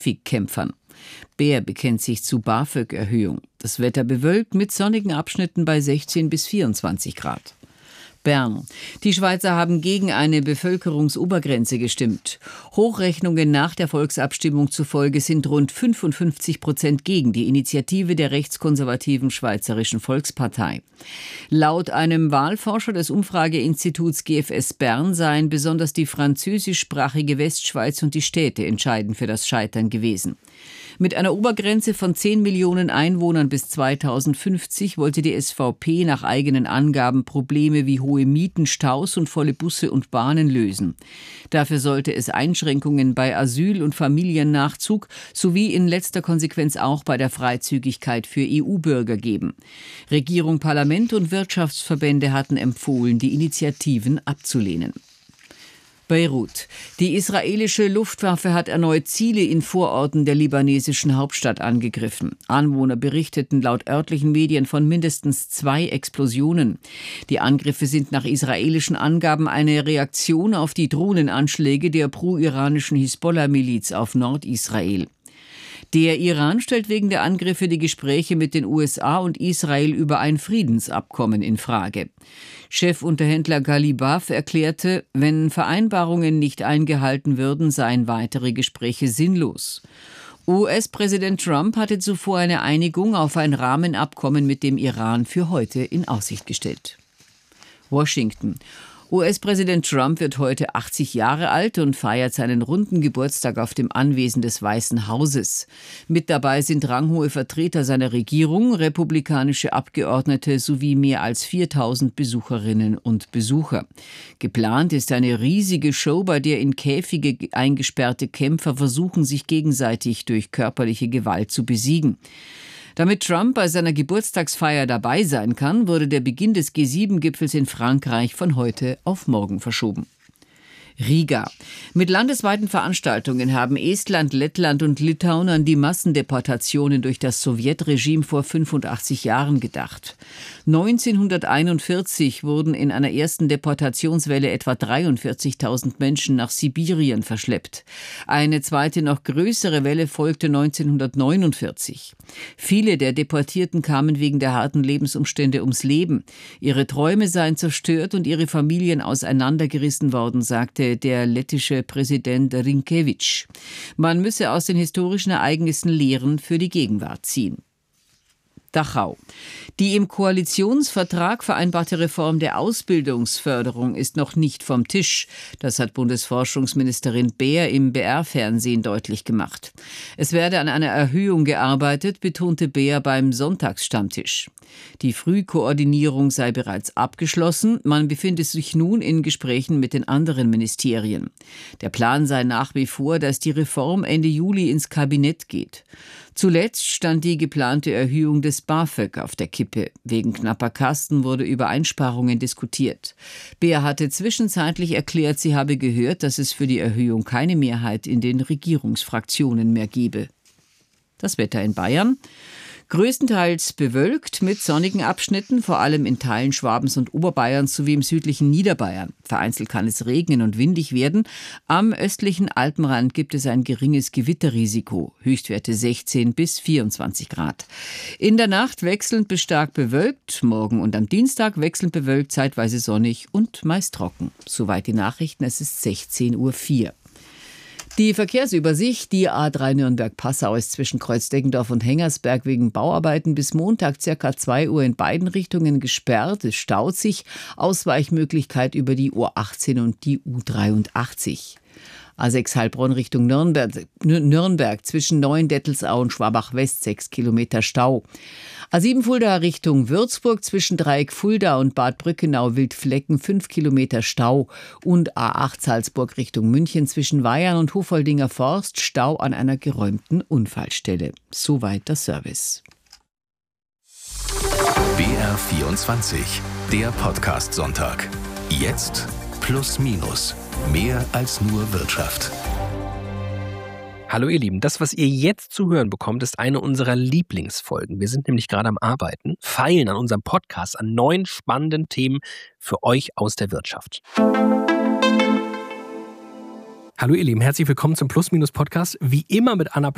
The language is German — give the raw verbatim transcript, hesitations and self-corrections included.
Kämpfern. Beer bekennt sich zu BAföG-Erhöhung. Das Wetter bewölkt mit sonnigen Abschnitten bei sechzehn bis vierundzwanzig Grad. Bern. Die Schweizer haben gegen eine Bevölkerungsobergrenze gestimmt. Hochrechnungen nach der Volksabstimmung zufolge sind rund fünfundfünfzig Prozent gegen die Initiative der rechtskonservativen Schweizerischen Volkspartei. Laut einem Wahlforscher des Umfrageinstituts G F S Bern seien besonders die französischsprachige Westschweiz und die Städte entscheidend für das Scheitern gewesen. Mit einer Obergrenze von zehn Millionen Einwohnern bis zweitausendfünfzig wollte die S V P nach eigenen Angaben Probleme wie hohe Mieten, Staus und volle Busse und Bahnen lösen. Dafür sollte es Einschränkungen bei Asyl- und Familiennachzug sowie in letzter Konsequenz auch bei der Freizügigkeit für E U-Bürger geben. Regierung, Parlament und Wirtschaftsverbände hatten empfohlen, die Initiativen abzulehnen. Beirut. Die israelische Luftwaffe hat erneut Ziele in Vororten der libanesischen Hauptstadt angegriffen. Anwohner berichteten laut örtlichen Medien von mindestens zwei Explosionen. Die Angriffe sind nach israelischen Angaben eine Reaktion auf die Drohnenanschläge der pro-iranischen Hisbollah-Miliz auf Nordisrael. Der Iran stellt wegen der Angriffe die Gespräche mit den U S A und Israel über ein Friedensabkommen in Frage. Chefunterhändler Ghalibaf erklärte, wenn Vereinbarungen nicht eingehalten würden, seien weitere Gespräche sinnlos. U S-Präsident Trump hatte zuvor eine Einigung auf ein Rahmenabkommen mit dem Iran für heute in Aussicht gestellt. Washington. U S-Präsident Trump wird heute achtzig Jahre alt und feiert seinen runden Geburtstag auf dem Anwesen des Weißen Hauses. Mit dabei sind ranghohe Vertreter seiner Regierung, republikanische Abgeordnete sowie mehr als viertausend Besucherinnen und Besucher. Geplant ist eine riesige Show, bei der in Käfige eingesperrte Kämpfer versuchen, sich gegenseitig durch körperliche Gewalt zu besiegen. Damit Trump bei seiner Geburtstagsfeier dabei sein kann, wurde der Beginn des G sieben Gipfels in Frankreich von heute auf morgen verschoben. Riga. Mit landesweiten Veranstaltungen haben Estland, Lettland und Litauen an die Massendeportationen durch das Sowjetregime vor fünfundachtzig Jahren gedacht. neunzehnhunderteinundvierzig wurden in einer ersten Deportationswelle etwa dreiundvierzigtausend Menschen nach Sibirien verschleppt. Eine zweite, noch größere Welle folgte neunzehnhundertneunundvierzig. Viele der Deportierten kamen wegen der harten Lebensumstände ums Leben. Ihre Träume seien zerstört und ihre Familien auseinandergerissen worden, sagte der lettische Präsident Rinkēvič. Man müsse aus den historischen Ereignissen Lehren für die Gegenwart ziehen. Dachau. Die im Koalitionsvertrag vereinbarte Reform der Ausbildungsförderung ist noch nicht vom Tisch. Das hat Bundesforschungsministerin Beer im B R-Fernsehen deutlich gemacht. Es werde an einer Erhöhung gearbeitet, betonte Beer beim Sonntagsstammtisch. Die Frühkoordinierung sei bereits abgeschlossen. Man befinde sich nun in Gesprächen mit den anderen Ministerien. Der Plan sei nach wie vor, dass die Reform Ende Juli ins Kabinett geht. Zuletzt stand die geplante Erhöhung des BAföG auf der Kippe. Wegen knapper Kasten wurde über Einsparungen diskutiert. Beer hatte zwischenzeitlich erklärt, sie habe gehört, dass es für die Erhöhung keine Mehrheit in den Regierungsfraktionen mehr gebe. Das Wetter in Bayern. Größtenteils bewölkt mit sonnigen Abschnitten, vor allem in Teilen Schwabens und Oberbayerns sowie im südlichen Niederbayern. Vereinzelt kann es regnen und windig werden. Am östlichen Alpenrand gibt es ein geringes Gewitterrisiko. Höchstwerte sechzehn bis vierundzwanzig Grad. In der Nacht wechselnd bis stark bewölkt. Morgen und am Dienstag wechselnd bewölkt, zeitweise sonnig und meist trocken. Soweit die Nachrichten. Es ist sechzehn Uhr vier. Die Verkehrsübersicht, die A drei Nürnberg-Passau ist zwischen Kreuzdeggendorf und Hengersberg wegen Bauarbeiten bis Montag ca. zwei Uhr in beiden Richtungen gesperrt. Es staut sich. Ausweichmöglichkeit über die U achtzehn und die U dreiundachtzig. A sechs Heilbronn Richtung Nürnberg, Nürnberg zwischen Neuendettelsau und Schwabach-West sechs Kilometer Stau. A sieben Fulda Richtung Würzburg zwischen Dreieck Fulda und Bad Brückenau-Wildflecken fünf Kilometer Stau. Und A acht Salzburg Richtung München zwischen Weyern und Hofoldinger Forst Stau an einer geräumten Unfallstelle. Soweit der Service. B R vierundzwanzig, der Podcast-Sonntag. Jetzt plus minus. Mehr als nur Wirtschaft. Hallo ihr Lieben, das, was ihr jetzt zu hören bekommt, ist eine unserer Lieblingsfolgen. Wir sind nämlich gerade am Arbeiten, feilen an unserem Podcast an neuen spannenden Themen für euch aus der Wirtschaft. Hallo ihr Lieben, herzlich willkommen zum Plus-Minus-Podcast. Wie immer mit Anna Plath